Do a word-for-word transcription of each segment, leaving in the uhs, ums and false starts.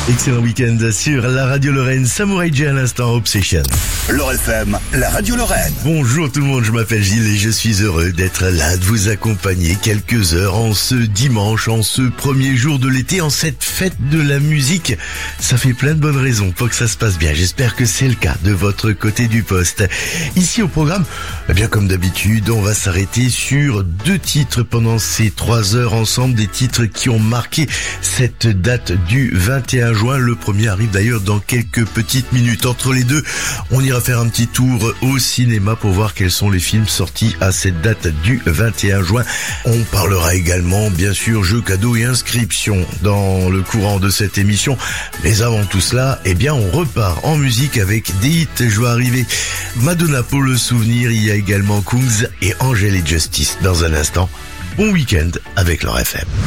Excellent week-end sur la radio Lorraine. Samouraï J à l'instant, Obsession. Lore F M, la radio Lorraine. Bonjour tout le monde, je m'appelle Gilles et je suis heureux d'être là, de vous accompagner quelques heures en ce dimanche, en ce premier jour de l'été, en cette fête de la musique. Ça fait plein de bonnes raisons pour que ça se passe bien. J'espère que c'est le cas de votre côté du poste. Ici au programme, eh bien comme d'habitude, on va s'arrêter sur deux titres pendant ces trois heures ensemble, des titres qui ont marqué cette date du vingt et un juin. Le premier arrive d'ailleurs dans quelques petites minutes. Entre les deux, on ira faire un petit tour au cinéma pour voir quels sont les films sortis à cette date du vingt et un juin. On parlera également, bien sûr, jeux, cadeaux et inscriptions dans le courant de cette émission. Mais avant tout cela, eh bien, on repart en musique avec des hits. Je vais arriver Madonna pour le souvenir. Il y a également Kungs et Angel et Justice dans un instant. Bon week-end avec Lore F M.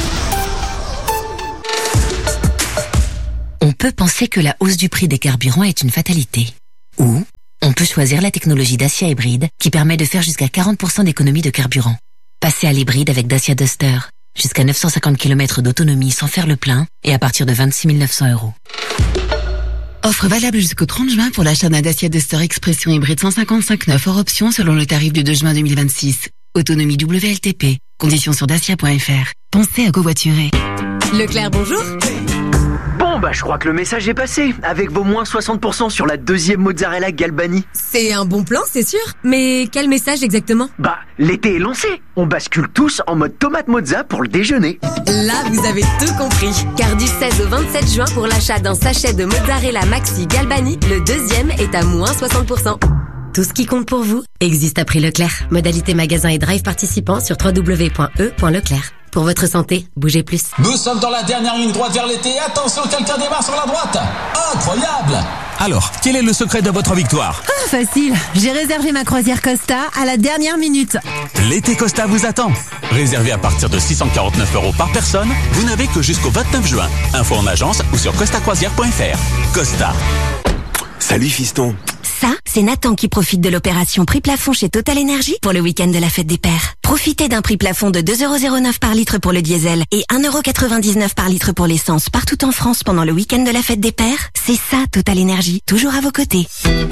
On peut penser que la hausse du prix des carburants est une fatalité. Ou on peut choisir la technologie Dacia hybride qui permet de faire jusqu'à quarante pour cent d'économie de carburant. Passez à l'hybride avec Dacia Duster. Jusqu'à neuf cent cinquante kilomètres d'autonomie sans faire le plein et à partir de vingt-six mille neuf cents euros. Offre valable jusqu'au trente juin pour l'achat d'un Dacia Duster Expression hybride cent cinquante-cinq neuf hors option selon le tarif du deux juin deux mille vingt-six. Autonomie W L T P. Conditions sur dacia point f r. Pensez à covoiturer. Leclerc, bonjour. Bon, bah je crois que le message est passé, avec vos moins soixante pour cent sur la deuxième mozzarella Galbani. C'est un bon plan, c'est sûr. Mais quel message exactement? Bah, l'été est lancé. On bascule tous en mode tomate mozza pour le déjeuner. Là, vous avez tout compris. Car du seize au vingt-sept juin, pour l'achat d'un sachet de mozzarella Maxi Galbani, le deuxième est à moins soixante pour cent. Tout ce qui compte pour vous existe à prix Leclerc. Modalité magasin et drive participants sur w w w point e point leclerc. Pour votre santé, bougez plus. Nous sommes dans la dernière ligne droite vers l'été. Attention, quelqu'un démarre sur la droite. Incroyable! Alors, quel est le secret de votre victoire? Ah, facile. J'ai réservé ma croisière Costa à la dernière minute. L'été Costa vous attend. Réservé à partir de six cent quarante-neuf euros par personne, vous n'avez que jusqu'au vingt-neuf juin. Info en agence ou sur costa croisière point f r. Costa. Salut fiston. Ça, c'est Nathan qui profite de l'opération prix plafond chez Total Energy pour le week-end de la fête des pères. Profitez d'un prix plafond de deux euros zéro neuf par litre pour le diesel et un euro quatre-vingt-dix-neuf par litre pour l'essence partout en France pendant le week-end de la fête des pères. C'est ça, Total Energy, toujours à vos côtés.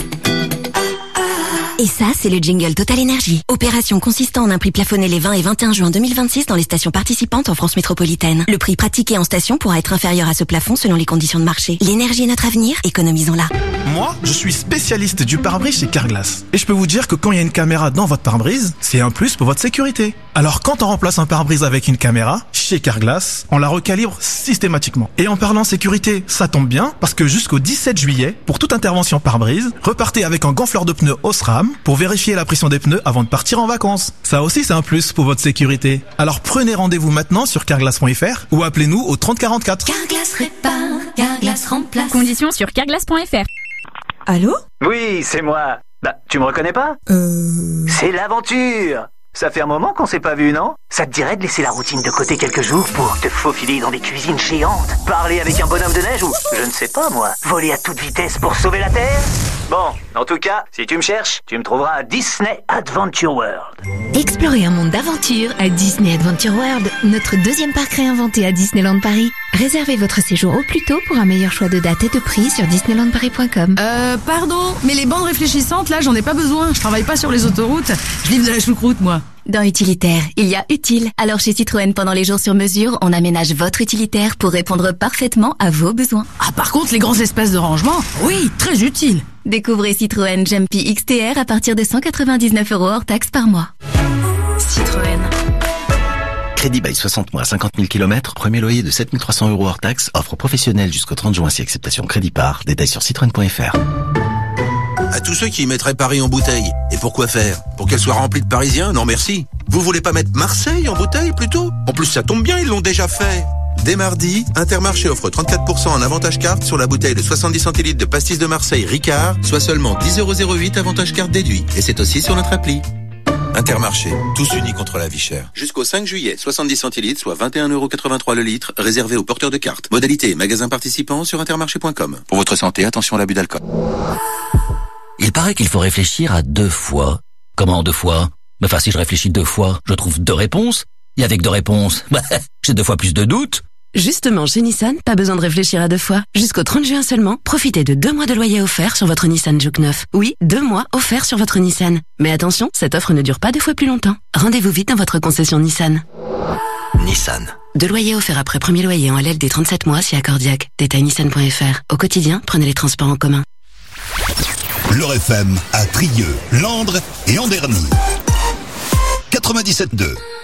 Et ça, c'est le jingle Total Energy. Opération consistant en un prix plafonné les vingt et vingt et un juin deux mille vingt-six dans les stations participantes en France métropolitaine. Le prix pratiqué en station pourra être inférieur à ce plafond selon les conditions de marché. L'énergie est notre avenir, économisons-la. Moi, je suis spécialiste du pare-brise chez Carglass. Et je peux vous dire que quand il y a une caméra dans votre pare-brise, c'est un plus pour votre sécurité. Alors quand on remplace un pare-brise avec une caméra, chez Carglass, on la recalibre systématiquement. Et en parlant sécurité, ça tombe bien, parce que jusqu'au dix-sept juillet, pour toute intervention pare-brise, repartez avec un gonfleur de pneus Osram pour vérifier la pression des pneus avant de partir en vacances. Ça aussi, c'est un plus pour votre sécurité. Alors prenez rendez-vous maintenant sur carglass point f r ou appelez-nous au trente quarante-quatre. Carglass répare, Carglass remplace. Conditions sur carglass point f r. Allô? Oui, c'est moi. Bah, tu me reconnais pas? Euh... C'est l'aventure. Ça fait un moment qu'on s'est pas vu, non? Ça te dirait de laisser la routine de côté quelques jours pour te faufiler dans des cuisines géantes, parler avec un bonhomme de neige ou, je ne sais pas moi, voler à toute vitesse pour sauver la Terre? Bon, en tout cas, si tu me cherches, tu me trouveras à Disney Adventure World. Explorez un monde d'aventure à Disney Adventure World, notre deuxième parc réinventé à Disneyland Paris. Réservez votre séjour au plus tôt pour un meilleur choix de date et de prix sur disneyland paris point com. Euh, pardon, mais les bandes réfléchissantes, là, j'en ai pas besoin. Je travaille pas sur les autoroutes. Je livre de la choucroute, moi. Dans utilitaire, il y a utile. Alors chez Citroën, pendant les jours sur mesure, on aménage votre utilitaire pour répondre parfaitement à vos besoins. Ah, par contre, les grands espaces de rangement, oui, très utile. Découvrez Citroën Jumpy X T R à partir de cent quatre-vingt-dix-neuf euros hors taxe par mois. Citroën. Crédit bail soixante mois, cinquante mille kilomètres, premier loyer de sept mille trois cents euros hors taxe, offre professionnelle jusqu'au trente juin si acceptation crédit par, détails sur citroën point f r. À tous ceux qui mettraient Paris en bouteille. Et pourquoi faire? Pour qu'elle soit remplie de Parisiens? Non merci. Vous voulez pas mettre Marseille en bouteille plutôt? En plus ça tombe bien, ils l'ont déjà fait. Dès mardi, Intermarché offre trente-quatre pour cent en avantage carte sur la bouteille de soixante-dix centilitres de pastis de Marseille Ricard, soit seulement dix euros zéro huit avantage carte déduit. Et c'est aussi sur notre appli. Intermarché, tous unis contre la vie chère. Jusqu'au cinq juillet, soixante-dix centilitres, soit vingt et un euros quatre-vingt-trois le litre, réservé aux porteurs de cartes. Modalité, magasin participant sur intermarché point com. Pour votre santé, attention à l'abus d'alcool. Il paraît qu'il faut réfléchir à deux fois. Comment deux fois? Enfin, si je réfléchis deux fois, je trouve deux réponses. Et avec deux réponses, bah, j'ai deux fois plus de doutes. Justement, chez Nissan, pas besoin de réfléchir à deux fois. Jusqu'au trente juin seulement, profitez de deux mois de loyer offert sur votre Nissan Juke neuf. Oui, deux mois offerts sur votre Nissan. Mais attention, cette offre ne dure pas deux fois plus longtemps. Rendez-vous vite dans votre concession Nissan. Nissan. Deux loyers offerts après premier loyer en L L D trente-sept mois si accordiaque. Détail nissan point f r. Au quotidien, prenez les transports en commun. L'Or F M à Trieux, Landres et Anderny. quatre-vingt-dix-sept deux.